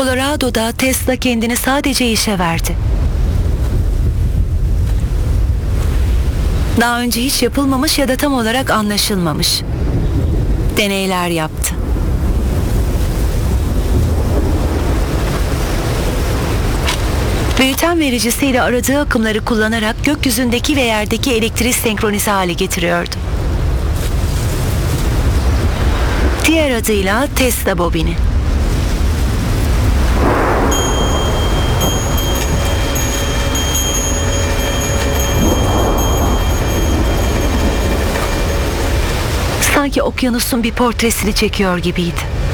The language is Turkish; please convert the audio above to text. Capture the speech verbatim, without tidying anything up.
Colorado'da Tesla kendini sadece işe verdi. Daha önce hiç yapılmamış ya da tam olarak anlaşılmamış deneyler yaptı. Büyüten vericisiyle aradığı akımları kullanarak gökyüzündeki ve yerdeki elektriği senkronize hale getiriyordu. Diğer adıyla Tesla bobini. Sanki okyanusun bir portresini çekiyor gibiydi.